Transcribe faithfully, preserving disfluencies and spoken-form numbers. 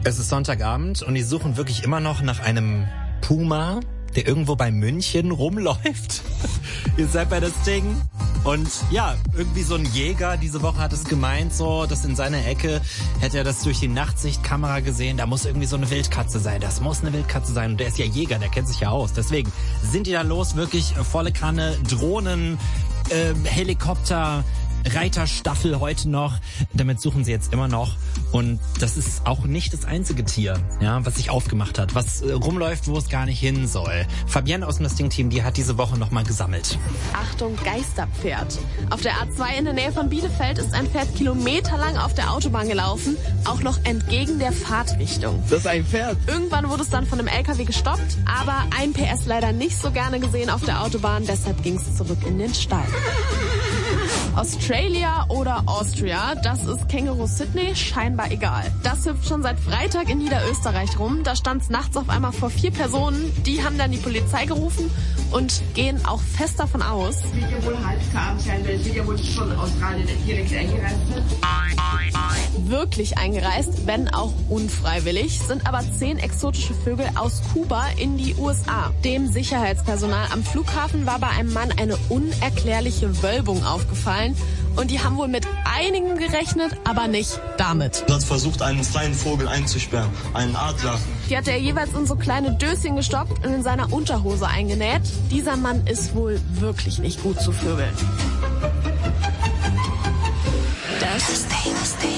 Es ist Sonntagabend und die suchen wirklich immer noch nach einem Puma, der irgendwo bei München rumläuft. Ihr seid bei das Ding. Und ja, irgendwie so ein Jäger diese Woche hat es gemeint, so, dass in seiner Ecke hätte er das durch die Nachtsichtkamera gesehen. Da muss irgendwie so eine Wildkatze sein. Das muss eine Wildkatze sein. Und der ist ja Jäger, der kennt sich ja aus. Deswegen sind die da los, wirklich volle Kanne, Drohnen, äh, Helikopter, Reiterstaffel heute noch. Damit suchen sie jetzt immer noch. Und das ist auch nicht das einzige Tier, ja, was sich aufgemacht hat, was äh, rumläuft, wo es gar nicht hin soll. Fabienne aus dem Sting-Team, die hat diese Woche nochmal gesammelt. Achtung, Geisterpferd. Auf der A zwei in der Nähe von Bielefeld ist ein Pferd kilometerlang auf der Autobahn gelaufen, auch noch entgegen der Fahrtrichtung. Das ist ein Pferd. Irgendwann wurde es dann von einem L K W gestoppt, aber ein P S leider nicht so gerne gesehen auf der Autobahn, deshalb ging es zurück in den Stall. Australia oder Austria, das ist Känguru Sydney scheinbar egal. Das hüpft schon seit Freitag in Niederösterreich rum. Da stand es nachts auf einmal vor vier Personen. Die haben dann die Polizei gerufen und gehen auch fest davon aus, wie ihr wohl halt kam, sein, weil sie ja wohl schon Australien direkt eingereist sind. Wirklich eingereist, wenn auch unfreiwillig, sind aber zehn exotische Vögel aus Kuba in die U S A. Dem Sicherheitspersonal am Flughafen war bei einem Mann eine unerklärliche Wölbung aufgefallen. Und die haben wohl mit einigen gerechnet, aber nicht damit. Er hat versucht, einen freien Vogel einzusperren, einen Adler. Die hat er jeweils in so kleine Döschen gestopft und in seiner Unterhose eingenäht. Dieser Mann ist wohl wirklich nicht gut zu vögeln. Das ist